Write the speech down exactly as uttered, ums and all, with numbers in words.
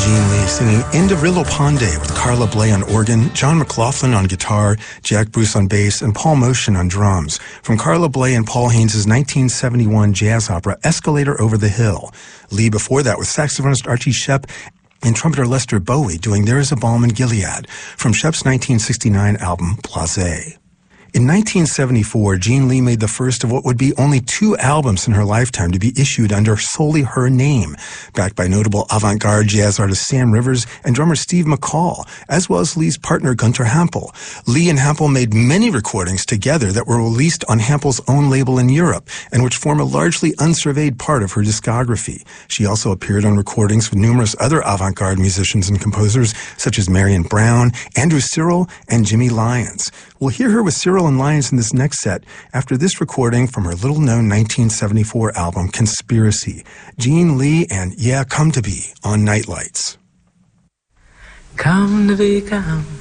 Gene Lee singing Indivrillo Ponde with Carla Bley on organ, John McLaughlin on guitar, Jack Bruce on bass, and Paul Motian on drums, from Carla Bley and Paul Haynes' nineteen seventy-one jazz opera Escalator Over the Hill. Lee before that with saxophonist Archie Shepp and trumpeter Lester Bowie doing There Is a Balm in Gilead from Shepp's nineteen sixty-nine album Blasé. In nineteen seventy-four, Gene Lee made the first of what would be only two albums in her lifetime to be issued under solely her name, backed by notable avant-garde jazz artist Sam Rivers and drummer Steve McCall, as well as Lee's partner Gunter Hampel. Lee and Hampel made many recordings together that were released on Hampel's own label in Europe, and which form a largely unsurveyed part of her discography. She also appeared on recordings with numerous other avant-garde musicians and composers, such as Marion Brown, Andrew Cyril, and Jimmy Lyons. We'll hear her with Cyril and Lyons in this next set after this recording from her little-known nineteen seventy-four album, Conspiracy. Gene Lee and Yeah, Come to Be on Nightlights. Come to be, come